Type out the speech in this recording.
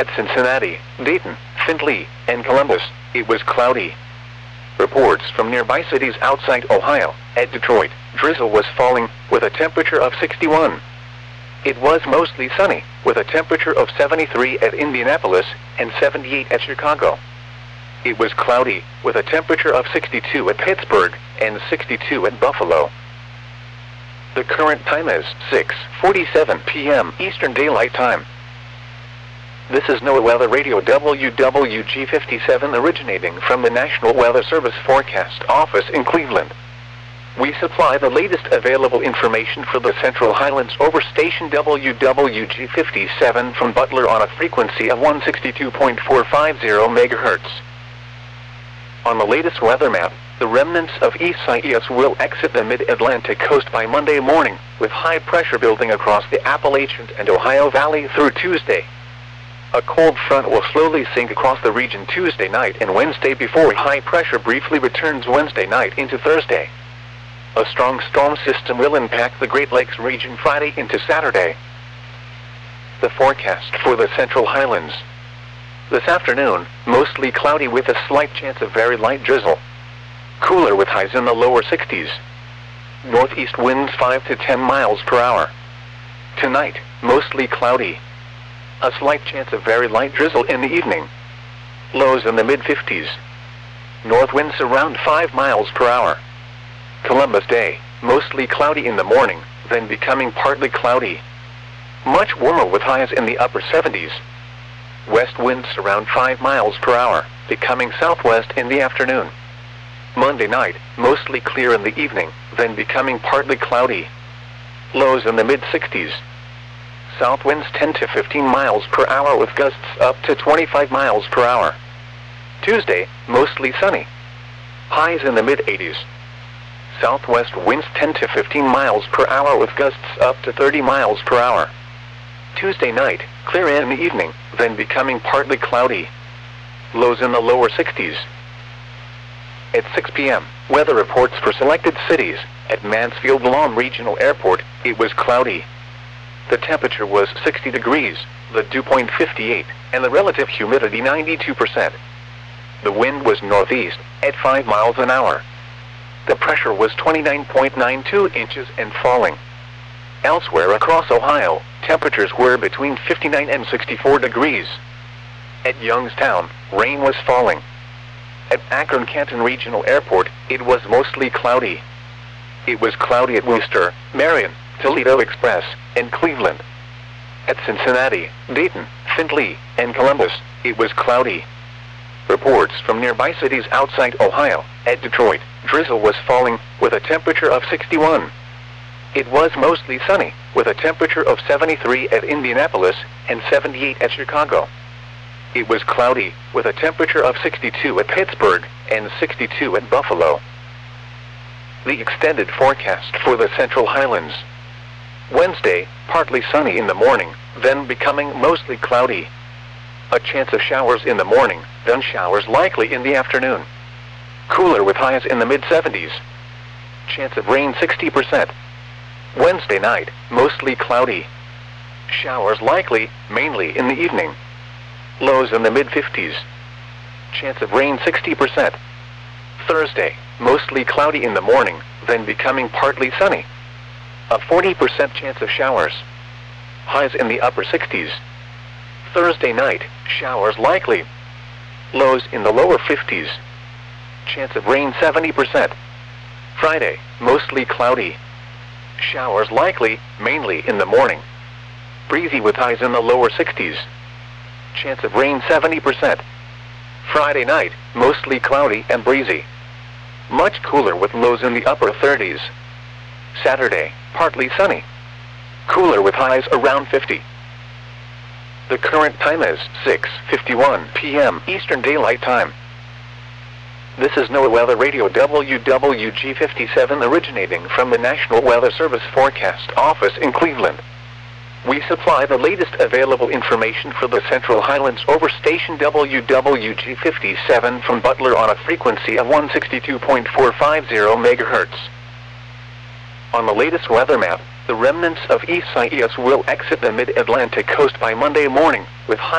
At Cincinnati, Dayton, Findlay, and Columbus, it was cloudy. Reports from nearby cities outside Ohio. At Detroit, drizzle was falling, with a temperature of 61. It was mostly sunny, with a temperature of 73 at Indianapolis and 78 at Chicago. It was cloudy, with a temperature of 62 at Pittsburgh and 62 at Buffalo. The current time is 6:47 p.m. Eastern Daylight Time. This is NOAA Weather Radio WWG57 originating from the National Weather Service Forecast Office in Cleveland. We supply the latest available information for the Central Highlands over station WWG57 from Butler on a frequency of 162.450 MHz. On the latest weather map, the remnants of Isaias will exit the mid-Atlantic coast by Monday morning, with high pressure building across the Appalachians and Ohio Valley through Tuesday. A cold front will slowly sink across the region Tuesday night and Wednesday before high pressure briefly returns Wednesday night into Thursday. A strong storm system will impact the Great Lakes region Friday into Saturday. The forecast for the Central Highlands. This afternoon, mostly cloudy with a slight chance of very light drizzle. Cooler with highs in the lower 60s. Northeast winds 5 to 10 miles per hour. Tonight, mostly cloudy. A slight chance of very light drizzle in the evening. Lows in the mid-50s. North winds around 5 miles per hour. Columbus Day, mostly cloudy in the morning, then becoming partly cloudy. Much warmer with highs in the upper 70s. West winds around 5 miles per hour, becoming southwest in the afternoon. Monday night, mostly clear in the evening, then becoming partly cloudy. Lows in the mid-60s. South winds 10 to 15 miles per hour with gusts up to 25 miles per hour. Tuesday, mostly sunny. Highs in the mid-80s. Southwest winds 10 to 15 miles per hour with gusts up to 30 miles per hour. Tuesday night, clear in the evening, then becoming partly cloudy. Lows in the lower 60s. At 6 p.m., weather reports for selected cities. At Mansfield Lawn Regional Airport, it was cloudy. The temperature was 60 degrees, the dew point 58, and the relative humidity 92%. The wind was northeast, at 5 miles an hour. The pressure was 29.92 inches and falling. Elsewhere across Ohio, temperatures were between 59 and 64 degrees. At Youngstown, rain was falling. At Akron-Canton Regional Airport, it was mostly cloudy. It was cloudy at Worcester, Marion, Toledo Express, and Cleveland. At Cincinnati, Dayton, Findlay, and Columbus, it was cloudy. Reports from nearby cities outside Ohio. At Detroit, drizzle was falling, with a temperature of 61. It was mostly sunny, with a temperature of 73 at Indianapolis and 78 at Chicago. It was cloudy, with a temperature of 62 at Pittsburgh and 62 at Buffalo. The extended forecast for the Central Highlands. Wednesday, partly sunny in the morning, then becoming mostly cloudy. A chance of showers in the morning, then showers likely in the afternoon. Cooler with highs in the mid-70s. Chance of rain 60%. Wednesday night, mostly cloudy. Showers likely, mainly in the evening. Lows in the mid-50s. Chance of rain 60%. Thursday, mostly cloudy in the morning, then becoming partly sunny. A 40% chance of showers. Highs in the upper 60s. Thursday night, showers likely. Lows in the lower 50s. Chance of rain 70%. Friday, mostly cloudy. Showers likely, mainly in the morning. Breezy with highs in the lower 60s. Chance of rain 70%. Friday night, mostly cloudy and breezy. Much cooler with lows in the upper 30s. Saturday, partly sunny. Cooler with highs around 50. The current time is 6:51 p.m. Eastern Daylight Time. This is NOAA Weather Radio WWG57 originating from the National Weather Service Forecast Office in Cleveland. We supply the latest available information for the Central Highlands over station WWG57 from Butler on a frequency of 162.450 MHz. On the latest weather map, the remnants of Isaias will exit the mid-Atlantic coast by Monday morning, with high